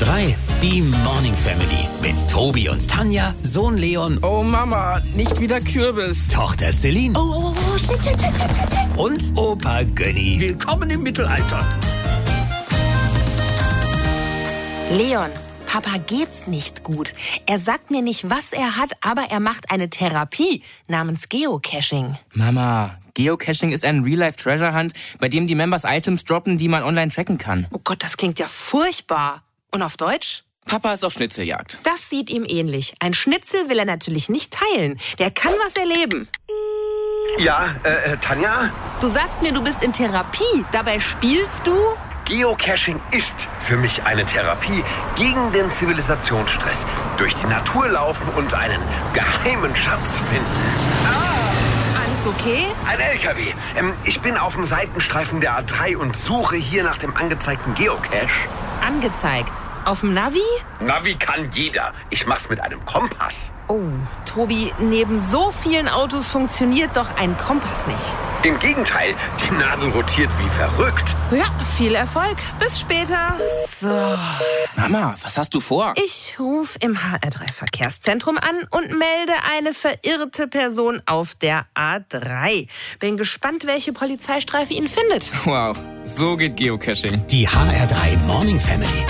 HR3, die Morning Family. Mit Tobi und Tanja, Sohn Leon. Oh Mama, nicht wieder Kürbis. Tochter Celine. Oh, shit. Und Opa Gönni. Willkommen im Mittelalter. Leon, Papa geht's nicht gut. Er sagt mir nicht, was er hat, aber er macht eine Therapie namens Geocaching. Mama, Geocaching ist ein Real-Life-Treasure-Hunt, bei dem die Members Items droppen, die man online tracken kann. Oh Gott, das klingt ja furchtbar. Und auf Deutsch? Papa ist auf Schnitzeljagd. Das sieht ihm ähnlich. Ein Schnitzel will er natürlich nicht teilen. Der kann was erleben. Ja, Tanja? Du sagst mir, du bist in Therapie. Dabei spielst du? Geocaching ist für mich eine Therapie gegen den Zivilisationsstress. Durch die Natur laufen und einen geheimen Schatz finden. Alles okay? Ein LKW. Ich bin auf dem Seitenstreifen der A3 und suche hier nach dem angezeigten Geocache. Angezeigt. Auf dem Navi? Navi kann jeder. Ich mach's mit einem Kompass. Oh, Tobi, neben so vielen Autos funktioniert doch ein Kompass nicht. Im Gegenteil, die Nadel rotiert wie verrückt. Ja, viel Erfolg. Bis später. So. Mama, was hast du vor? Ich rufe im HR3-Verkehrszentrum an und melde eine verirrte Person auf der A3. Bin gespannt, welche Polizeistreife ihn findet. Wow, so geht Geocaching. Die HR3 Morning Family.